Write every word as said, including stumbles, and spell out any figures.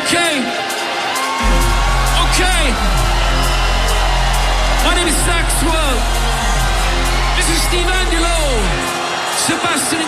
Okay. Okay. My name is Saxwell. This is Steve Angelo. Sebastian